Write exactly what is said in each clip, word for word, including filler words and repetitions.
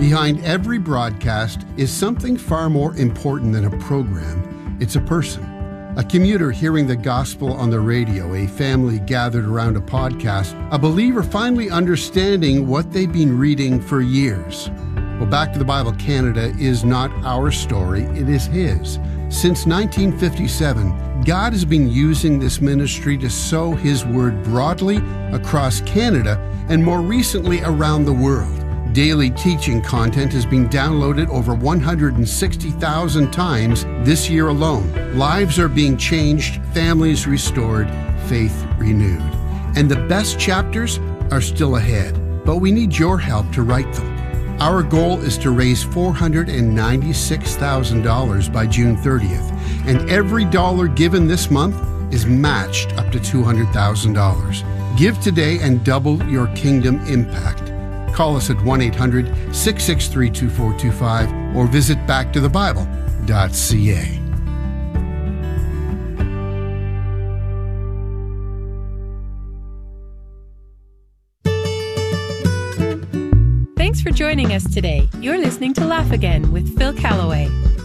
Behind every broadcast is something far more important than a program. It's a person. A commuter hearing the gospel on the radio, a family gathered around a podcast, a believer finally understanding what they've been reading for years. Well, Back to the Bible Canada is not our story, it is His. Since nineteen fifty-seven, God has been using this ministry to sow His word broadly across Canada and more recently around the world. Daily teaching content has been downloaded over one hundred sixty thousand times this year alone. Lives are being changed, families restored, faith renewed. And the best chapters are still ahead, but we need your help to write them. Our goal is to raise four hundred ninety-six thousand dollars by June thirtieth, and every dollar given this month is matched up to two hundred thousand dollars. Give today and double your kingdom impact. Call us at one eight hundred, six six three, two four two five or visit back to the bible dot c a. Thanks for joining us today. You're listening to Laugh Again with Phil Callaway.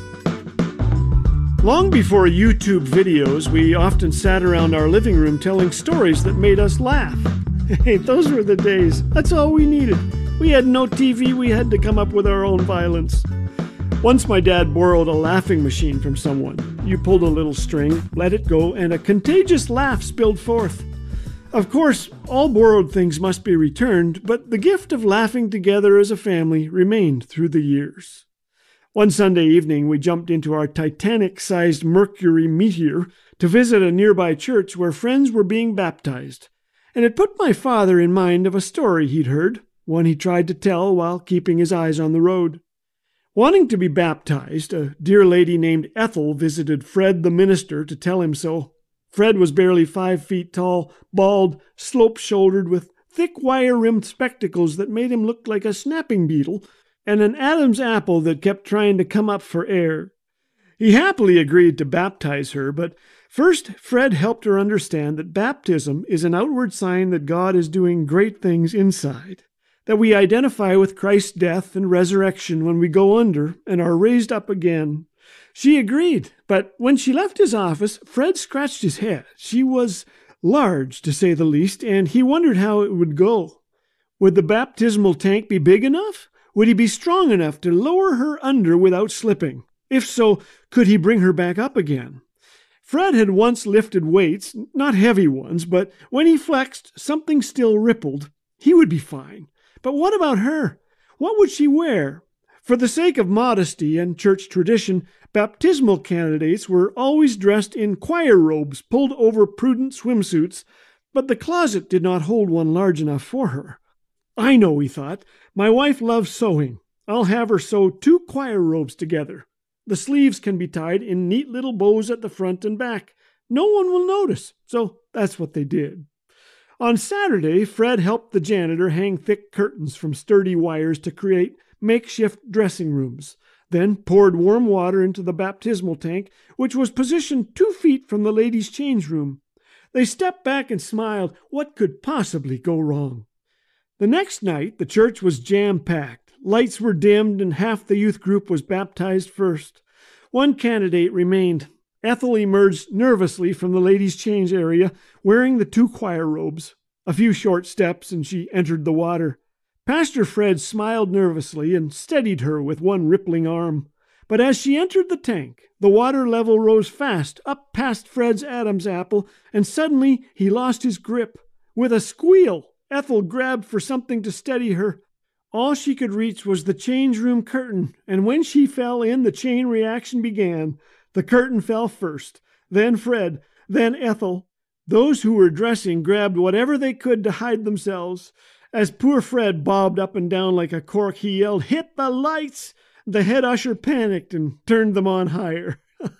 Long before YouTube videos, we often sat around our living room telling stories that made us laugh. Hey, those were the days. That's all we needed. We had no T V, we had to come up with our own violence. Once my dad borrowed a laughing machine from someone. You pulled a little string, let it go, and a contagious laugh spilled forth. Of course, all borrowed things must be returned, but the gift of laughing together as a family remained through the years. One Sunday evening, we jumped into our Titanic-sized Mercury Meteor to visit a nearby church where friends were being baptized. And it put my father in mind of a story he'd heard, one he tried to tell while keeping his eyes on the road. Wanting to be baptized, a dear lady named Ethel visited Fred the minister to tell him so. Fred was barely five feet tall, bald, slope-shouldered, with thick wire-rimmed spectacles that made him look like a snapping beetle, and an Adam's apple that kept trying to come up for air. He happily agreed to baptize her, but first, Fred helped her understand that baptism is an outward sign that God is doing great things inside, that we identify with Christ's death and resurrection when we go under and are raised up again. She agreed, but when she left his office, Fred scratched his head. She was large, to say the least, and he wondered how it would go. Would the baptismal tank be big enough? Would he be strong enough to lower her under without slipping? If so, could he bring her back up again? Fred had once lifted weights, not heavy ones, but when he flexed, something still rippled. He would be fine. But what about her? What would she wear? For the sake of modesty and church tradition, baptismal candidates were always dressed in choir robes pulled over prudent swimsuits, but the closet did not hold one large enough for her. I know, he thought. My wife loves sewing. I'll have her sew two choir robes together. The sleeves can be tied in neat little bows at the front and back. No one will notice, so that's what they did. On Saturday, Fred helped the janitor hang thick curtains from sturdy wires to create makeshift dressing rooms, then poured warm water into the baptismal tank, which was positioned two feet from the ladies' change room. They stepped back and smiled. What could possibly go wrong? The next night, the church was jam-packed. Lights were dimmed and half the youth group was baptized first. One candidate remained. Ethel emerged nervously from the ladies' change area, wearing the two choir robes. A few short steps and she entered the water. Pastor Fred smiled nervously and steadied her with one rippling arm. But as she entered the tank, the water level rose fast up past Fred's Adam's apple, and suddenly he lost his grip. With a squeal, Ethel grabbed for something to steady her. All she could reach was the change room curtain, and when she fell in, the chain reaction began. The curtain fell first, then Fred, then Ethel. Those who were dressing grabbed whatever they could to hide themselves. As poor Fred bobbed up and down like a cork, he yelled, "Hit the lights!" The head usher panicked and turned them on higher.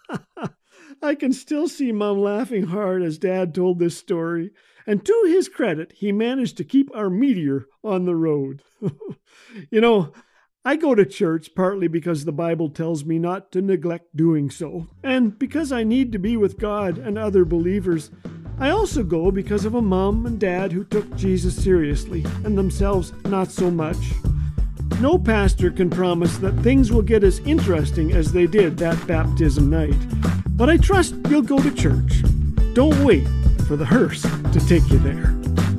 I can still see Mom laughing hard as Dad told this story. And to his credit, he managed to keep our meteor on the road. You know, I go to church partly because the Bible tells me not to neglect doing so, and because I need to be with God and other believers. I also go because of a mom and dad who took Jesus seriously, and themselves not so much. No pastor can promise that things will get as interesting as they did that baptism night, but I trust you'll go to church. Don't wait for the hearse to take you there.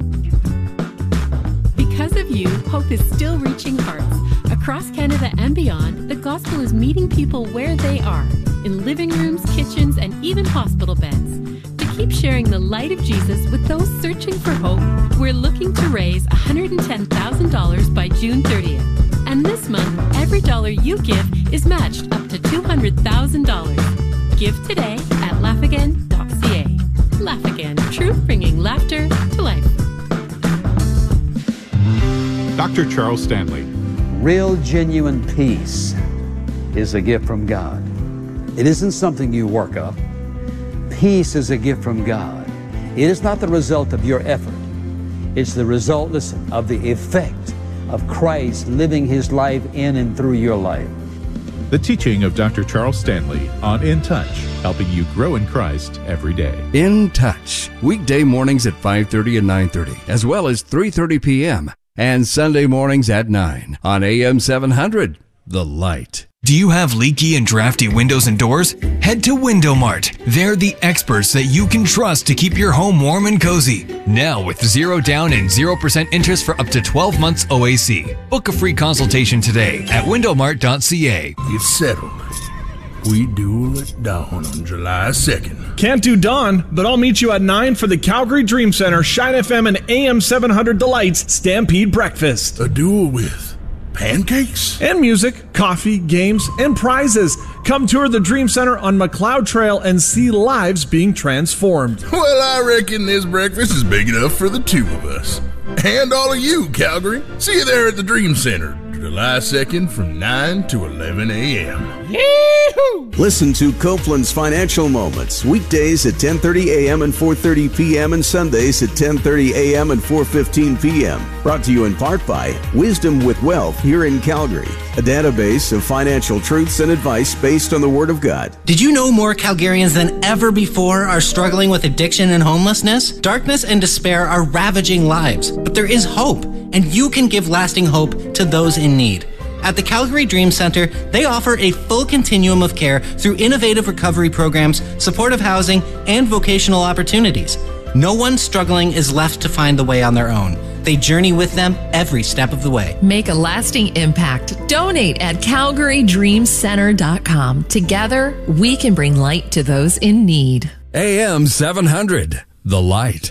Because of you, hope is still reaching hearts. Across Canada and beyond, the gospel is meeting people where they are, in living rooms, kitchens, and even hospital beds. To keep sharing the light of Jesus with those searching for hope, we're looking to raise one hundred ten thousand dollars by June thirtieth. And this month, every dollar you give is matched up to two hundred thousand dollars. Give today at laugh again dot c a. Laugh Again, truth bringing laughter to life. Doctor Charles Stanley. Real, genuine peace is a gift from God. It isn't something you work up. Peace is a gift from God. It is not the result of your effort. It's the result, listen, of the effect of Christ living His life in and through your life. The teaching of Doctor Charles Stanley on In Touch, helping you grow in Christ every day. In Touch, weekday mornings at five thirty and nine thirty, as well as three thirty p.m. and Sunday mornings at nine on A M seven hundred, The Light. Do you have leaky and drafty windows and doors? Head to Window Mart. They're the experts that you can trust to keep your home warm and cozy. Now with zero down and zero percent interest for up to twelve months O A C. Book a free consultation today at window mart dot c a. It's settled. We duel at dawn on July second. Can't do dawn, but I'll meet you at nine for the Calgary Dream Center, Shine F M, and A M seven hundred Delights Stampede Breakfast. A duel with pancakes? And music, coffee, games, and prizes. Come tour the Dream Center on McLeod Trail and see lives being transformed. Well, I reckon this breakfast is big enough for the two of us. And all of you, Calgary. See you there at the Dream Center, July second from nine to eleven a.m. Yee-hoo! Listen to Copeland's Financial Moments, weekdays at ten thirty a.m. and four thirty p.m. and Sundays at ten thirty a.m. and four fifteen p.m. Brought to you in part by Wisdom with Wealth here in Calgary, a database of financial truths and advice based on the Word of God. Did you know more Calgarians than ever before are struggling with addiction and homelessness? Darkness and despair are ravaging lives, but there is hope, and you can give lasting hope to those in need. At the Calgary Dream Center, they offer a full continuum of care through innovative recovery programs, supportive housing, and vocational opportunities. No one struggling is left to find the way on their own. They journey with them every step of the way. Make a lasting impact. Donate at calgary dream center dot com. Together, we can bring light to those in need. A M seven hundred, The Light.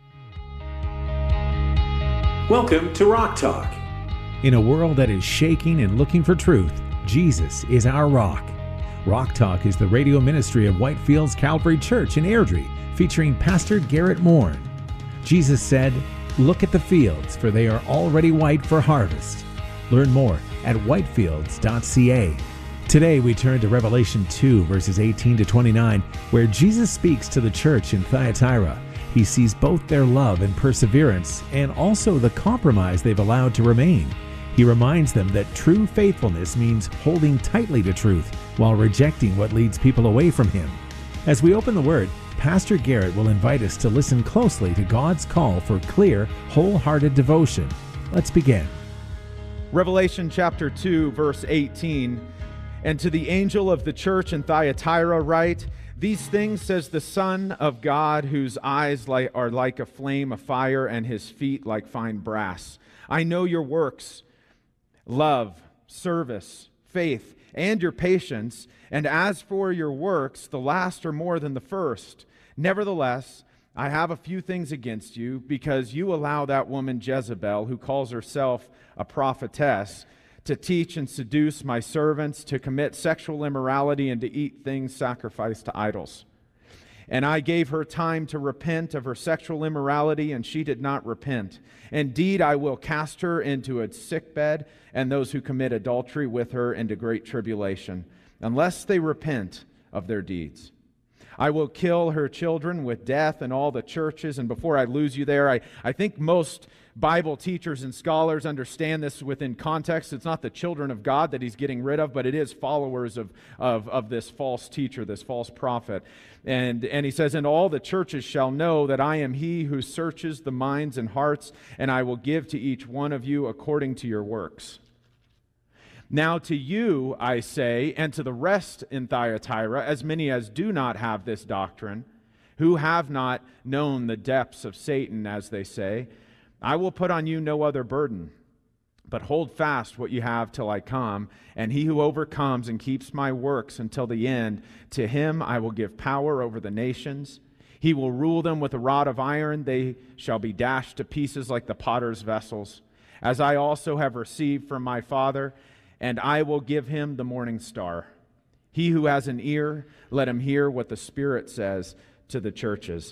Welcome to Rock Talk. In a world that is shaking and looking for truth, Jesus is our rock. Rock Talk is the radio ministry of Whitefields Calvary Church in Airdrie, featuring Pastor Garrett Moore. Jesus said, "Look at the fields, for they are already white for harvest." Learn more at whitefields dot c a. Today we turn to Revelation two, verses eighteen to twenty-nine, where Jesus speaks to the church in Thyatira. He sees both their love and perseverance, and also the compromise they've allowed to remain. He reminds them that true faithfulness means holding tightly to truth while rejecting what leads people away from Him. As we open the Word, Pastor Garrett will invite us to listen closely to God's call for clear, wholehearted devotion. Let's begin. Revelation chapter two, verse eighteen. And to the angel of the church in Thyatira write, "These things says the Son of God, whose eyes are like a flame of fire and His feet like fine brass. I know your works, love, service, faith, and your patience, and as for your works, the last are more than the first. Nevertheless, I have a few things against you, because you allow that woman Jezebel, who calls herself a prophetess, to teach and seduce my servants to commit sexual immorality and to eat things sacrificed to idols. And I gave her time to repent of her sexual immorality, and she did not repent. Indeed, I will cast her into a sickbed, and those who commit adultery with her into great tribulation, unless they repent of their deeds. I will kill her children with death in all the churches." And before I lose you there, I, I think most Bible teachers and scholars understand this within context. It's not the children of God that He's getting rid of, but it is followers of, of, of this false teacher, this false prophet. And, and He says, "And all the churches shall know that I am He who searches the minds and hearts, and I will give to each one of you according to your works." Now to you I say, and to the rest in Thyatira, as many as do not have this doctrine, who have not known the depths of Satan, as they say, I will put on you no other burden, but hold fast what you have till I come, and he who overcomes and keeps my works until the end, to him I will give power over the nations. He will rule them with a rod of iron. They shall be dashed to pieces like the potter's vessels, as I also have received from my Father, and I will give him the morning star. He who has an ear, let him hear what the Spirit says to the churches.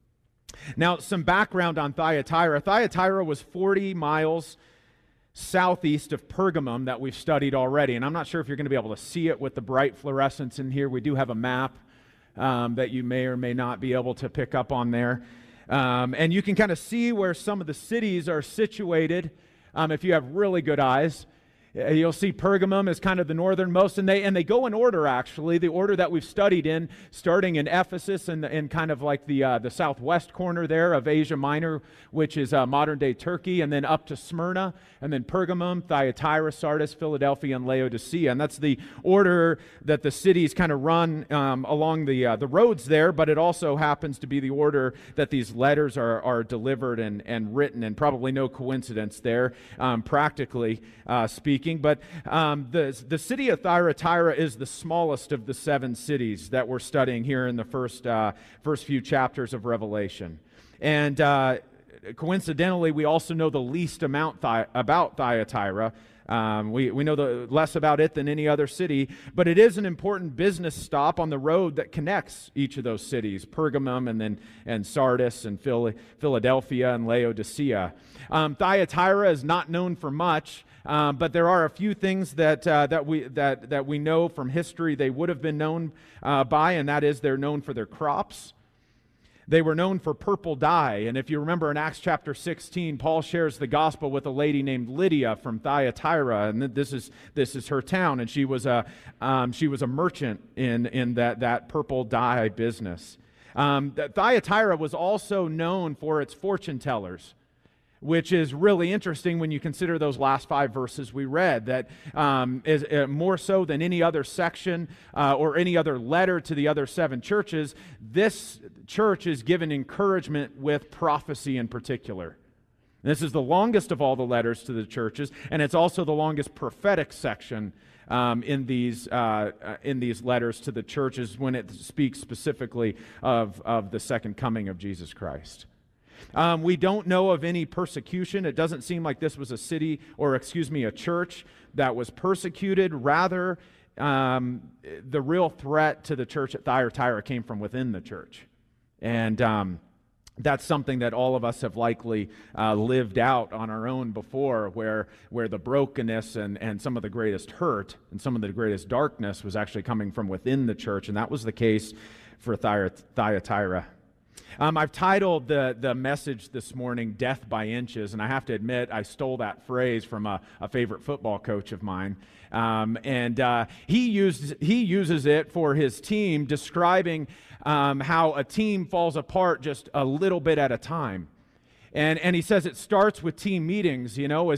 Now, some background on Thyatira. Thyatira was forty miles southeast of Pergamum that we've studied already. And I'm not sure if you're going to be able to see it with the bright fluorescence in here. We do have a map um, that you may or may not be able to pick up on there. Um, and you can kind of see where some of the cities are situated um, if you have really good eyes. You'll see Pergamum is kind of the northernmost, and they and they go in order, actually, the order that we've studied in, starting in Ephesus and in, in kind of like the uh, the southwest corner there of Asia Minor, which is uh, modern-day Turkey, and then up to Smyrna, and then Pergamum, Thyatira, Sardis, Philadelphia, and Laodicea. And that's the order that the cities kind of run um, along the uh, the roads there, but it also happens to be the order that these letters are, are delivered and, and written, and probably no coincidence there, um, practically uh, speaking. But um, the, the city of Thyatira is the smallest of the seven cities that we're studying here in the first, uh, first few chapters of Revelation. And uh, coincidentally, we also know the least amount thi- about Thyatira. Um, we, we know the, less about it than any other city, but it is an important business stop on the road that connects each of those cities, Pergamum and then and Sardis and Phil, Philadelphia and Laodicea. Um, Thyatira is not known for much. Um, but there are a few things that uh, that we that that we know from history they would have been known uh, by, and that is they're known for their crops. They were known for purple dye, and if you remember in Acts chapter sixteen, Paul shares the gospel with a lady named Lydia from Thyatira, and this is this is her town, and she was a um, she was a merchant in in that that purple dye business. Um, Thyatira was also known for its fortune tellers, which is really interesting when you consider those last five verses we read, that um, is uh, more so than any other section uh, or any other letter to the other seven churches, this church is given encouragement with prophecy in particular. This is the longest of all the letters to the churches, and it's also the longest prophetic section um, in these uh, in these letters to the churches when it speaks specifically of, of the second coming of Jesus Christ. Um, we don't know of any persecution. It doesn't seem like this was a city, or excuse me, a church that was persecuted. Rather, um, the real threat to the church at Thyatira came from within the church. And um, that's something that all of us have likely uh, lived out on our own before, where where the brokenness and, and some of the greatest hurt and some of the greatest darkness was actually coming from within the church. And that was the case for Thyatira. Um, I've titled the, the message this morning, Death by Inches, and I have to admit I stole that phrase from a, a favorite football coach of mine. Um, and uh, he, used, he uses it for his team, describing um, how a team falls apart just a little bit at a time. And, and he says it starts with team meetings, you know, as